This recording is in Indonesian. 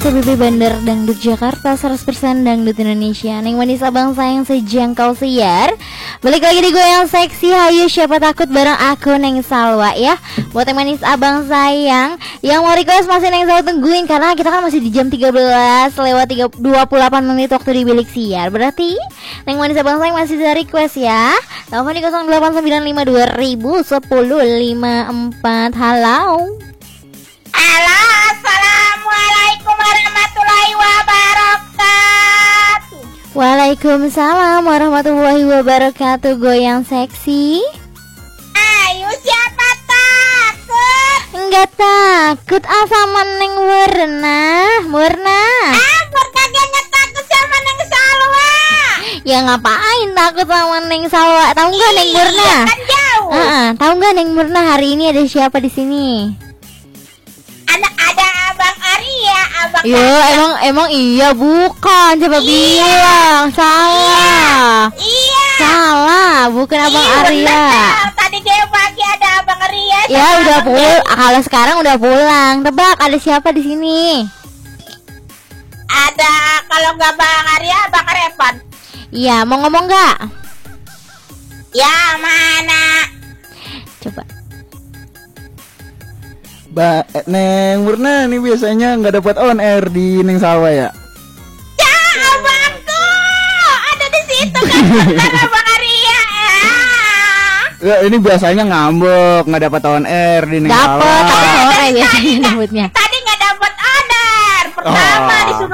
CBB Bandar Dangdut Jakarta 100% Dangdut Indonesia. Neng manis abang sayang sejangkau siar. Balik lagi di Goyang Seksi. Hayu siapa takut bareng aku Neng Salwa ya. Buat yang manis abang sayang yang mau request masih Neng Salwa tungguin, karena kita kan masih di jam 13:28 menit waktu di bilik siar. Berarti Neng manis abang sayang masih bisa request ya. Telepon di 0895201054. Halo. Halo, assalamualaikum warahmatullahi wabarakatuh. Waalaikumsalam warahmatullahi wabarakatuh. Goyang seksi. Ayo siapa takut? Enggak takut sama Neng Murna. Kagaknya takut sama Neng Salwa. Ya ngapain takut sama Neng Salwa? Tahu nggak Neng Murna? Kan jauh. Tahu nggak Neng Murna hari ini ada siapa di sini? Ada Abang Arya, Abang. Yo, emang iya bukan, coba bilang salah. Iya. Salah, bukan Abang Arya. Bener. Tadi dia pagi ada Abang Arya. Ya udah pulang. Kalau sekarang udah pulang. Tebak ada siapa di sini? Ada, kalau nggak Bang Arya, Bang Revan. Iya, mau ngomong nggak? Ya mana? Coba. Neng Murna nih biasanya nggak dapat on air di Neng Salwa ya? Ya abangku ada di situ kan, bentar Abang Arya. Ya, ini biasanya ngambek nggak dapat on air di Neng Salwa. Dapet, sore biasanya dapetnya. Tadi nggak dapat order. Pertama disuruh